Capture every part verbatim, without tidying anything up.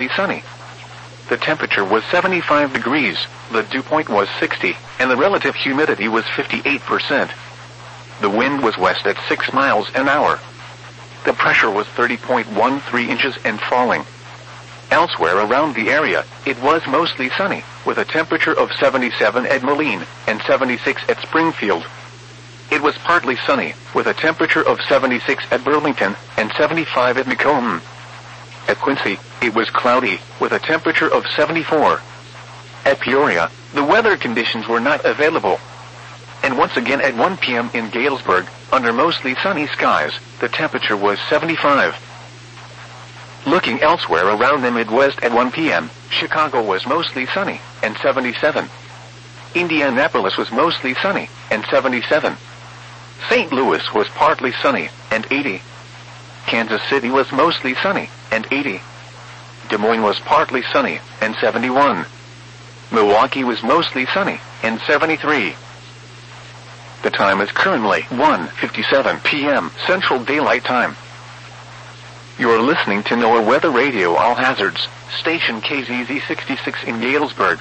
mostly sunny. The temperature was seventy-five degrees, the dew point was sixty, and the relative humidity was fifty-eight percent. The wind was west at six miles an hour. The pressure was thirty point one three inches and falling. Elsewhere around the area, it was mostly sunny, with a temperature of seventy-seven at Moline and seventy-six at Springfield. It was partly sunny, with a temperature of seventy-six at Burlington and seventy-five at Macomb. At Quincy, it was cloudy, with a temperature of seventy-four. At Peoria, the weather conditions were not available. And once again at one p m in Galesburg, under mostly sunny skies, the temperature was seventy-five. Looking elsewhere around the Midwest at one p m, Chicago was mostly sunny, and seventy-seven. Indianapolis was mostly sunny, and seventy-seven. Saint Louis was partly sunny, and eighty. Kansas City was mostly sunny, and eighty. Des Moines was partly sunny, and seventy-one. Milwaukee was mostly sunny, and seventy-three. The time is currently one fifty-seven p m Central Daylight Time. You are listening to NOAA Weather Radio All Hazards, station K Z Z sixty-six in Galesburg.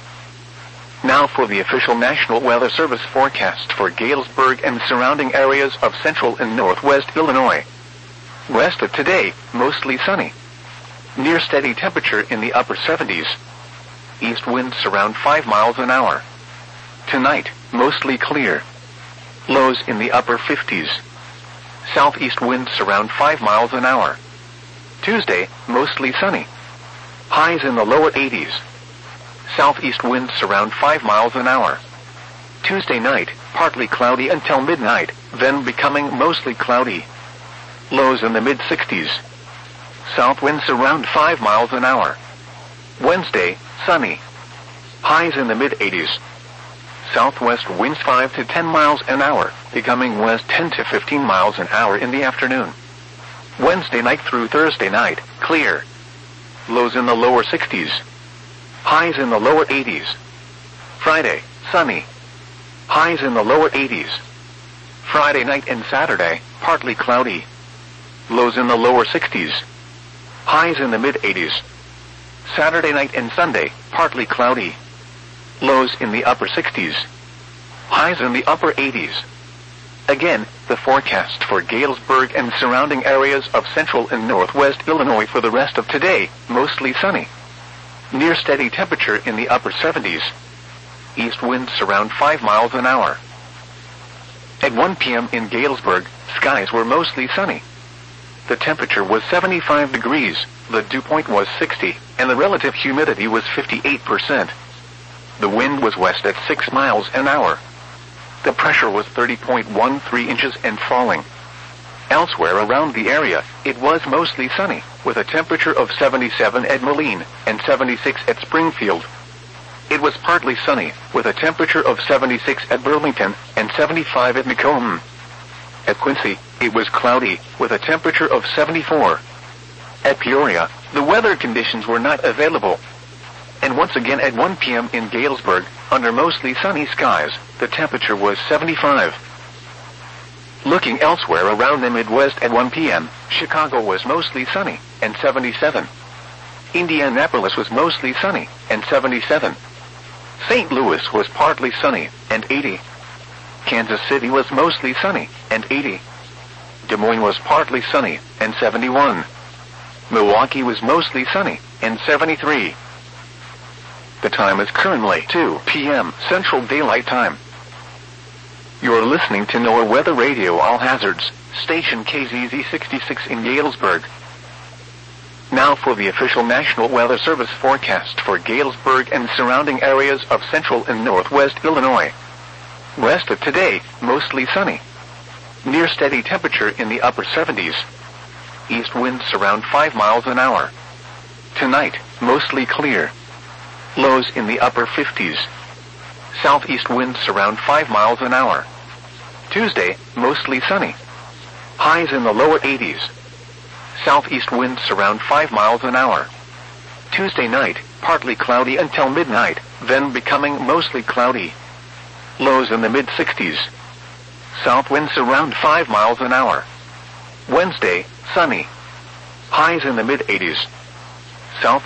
Now for the official National Weather Service forecast for Galesburg and surrounding areas of central and northwest Illinois. West of today, mostly sunny. Near steady temperature in the upper seventies. East winds around five miles an hour. Tonight, mostly clear. Lows in the upper fifties. Southeast winds around five miles an hour. Tuesday, mostly sunny. Highs in the lower eighties. Southeast winds around five miles an hour. Tuesday night, partly cloudy until midnight, then becoming mostly cloudy. Lows in the mid sixties. South winds around five miles an hour. Wednesday, sunny. Highs in the mid eighties. Southwest winds five to ten miles an hour, becoming west ten to fifteen miles an hour in the afternoon. Wednesday night through Thursday night, clear. Lows in the lower sixties. Highs in the lower eighties. Friday, sunny. Highs in the lower eighties. Friday night and Saturday, partly cloudy. Lows in the lower sixties. Highs in the mid eighties. Saturday night and Sunday, partly cloudy. Lows in the upper sixties. Highs in the upper eighties. Again, the forecast for Galesburg and surrounding areas of central and northwest Illinois for the rest of today, mostly sunny. Near steady temperature in the upper seventies. East winds around five miles an hour. At one p m in Galesburg, skies were mostly sunny. The temperature was seventy-five degrees, the dew point was sixty, and the relative humidity was fifty-eight percent. The wind was west at six miles an hour. The pressure was thirty point one three inches and falling. Elsewhere around the area, it was mostly sunny, with a temperature of seventy-seven at Moline and seventy-six at Springfield. It was partly sunny, with a temperature of seventy-six at Burlington and seventy-five at Macomb. At Quincy, it was cloudy, with a temperature of seventy-four. At Peoria, the weather conditions were not available. And once again at one p m in Galesburg, under mostly sunny skies, the temperature was seventy-five. Looking elsewhere around the Midwest at one p m, Chicago was mostly sunny, and seventy-seven. Indianapolis was mostly sunny, and seventy-seven. Saint Louis was partly sunny, and eighty. Kansas City was mostly sunny, and eighty. Des Moines was partly sunny, and seventy-one. Milwaukee was mostly sunny, and seventy-three. The time is currently two p m Central Daylight Time. You are listening to NOAA Weather Radio All Hazards, station K Z Z sixty-six in Galesburg. Now for the official National Weather Service forecast for Galesburg and surrounding areas of central and northwest Illinois. West of today, mostly sunny. Near steady temperature in the upper seventies. East winds around five miles an hour. Tonight, mostly clear. Lows in the upper fifties. Southeast winds around five miles an hour. Tuesday, mostly sunny. Highs in the lower eighties. Southeast winds around five miles an hour. Tuesday night, partly cloudy until midnight, then becoming mostly cloudy. Lows in the mid sixties. South winds around five miles an hour. Wednesday, sunny. Highs in the mid eighties. South